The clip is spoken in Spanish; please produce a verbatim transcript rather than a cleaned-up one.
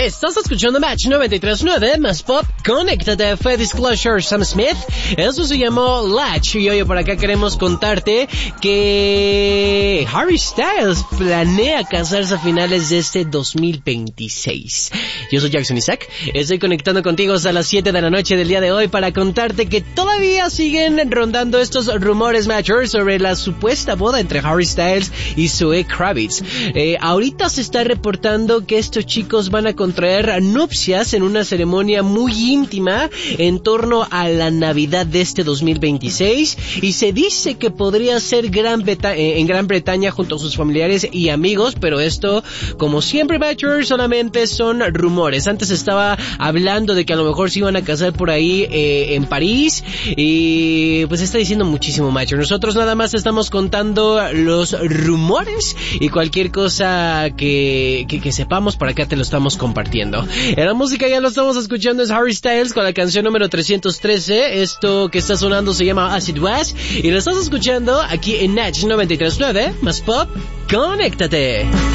Estás escuchando Match noventa y tres punto nueve, más pop, conéctate, fue Disclosure, Sam Smith, eso se llamó Latch, y hoy por acá queremos contarte que Harry Styles planea casarse a finales de este dos mil veintiséis. Yo soy Jackson Isaac, estoy conectando contigo hasta las siete de la noche del día de hoy para contarte que todavía siguen rondando estos rumores, Matchers, sobre la supuesta boda entre Harry Styles y Zoe Kravitz. Eh, ahorita se está reportando que estos chicos van a contraer nupcias en una ceremonia muy íntima en torno a la Navidad de este dos mil veintiséis, y se dice que podría ser Gran Breta- en Gran Bretaña junto a sus familiares y amigos, pero esto, como siempre, Matchers, solamente son rumores. Antes estaba hablando de que a lo mejor se iban a casar por ahí eh, en París, y pues está diciendo muchísimo, Matcher. Nosotros nada más estamos contando los rumores y cualquier cosa que, que, que sepamos, para acá te lo estamos compartiendo. En la música ya lo estamos escuchando, es Harry Styles con la canción número trescientos trece. Esto que está sonando se llama Acid West, y lo estás escuchando aquí en Natch noventa y tres punto nueve, más pop, conéctate.